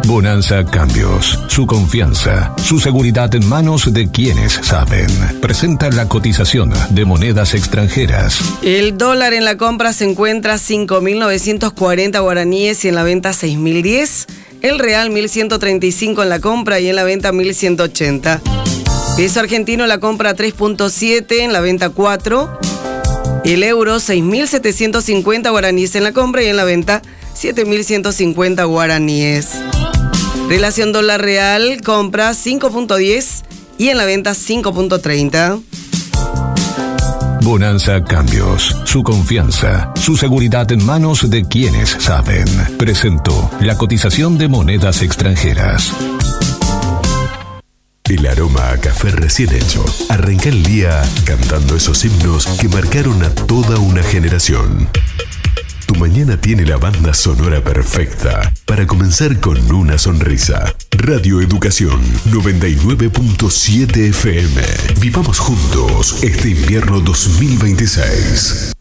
Bonanza Cambios. Su confianza, su seguridad en manos de quienes saben. Presenta la cotización de monedas extranjeras. El dólar en la compra se encuentra 5.940 guaraníes y en la venta 6.010. El real 1.135 en la compra y en la venta 1.180. Peso argentino en la compra 3.7, en la venta 4. El euro 6.750 guaraníes en la compra y en la venta 7.150 guaraníes. Relación dólar real, compra 5.10 y en la venta 5.30. Bonanza Cambios. Su confianza, su seguridad en manos de quienes saben. Presentó la cotización de monedas extranjeras. El aroma a café recién hecho. Arranca el día cantando esos himnos que marcaron a toda una generación. Tu mañana tiene la banda sonora perfecta para comenzar con una sonrisa. Radio Educación 99.7 FM. Vivamos juntos este invierno 2026.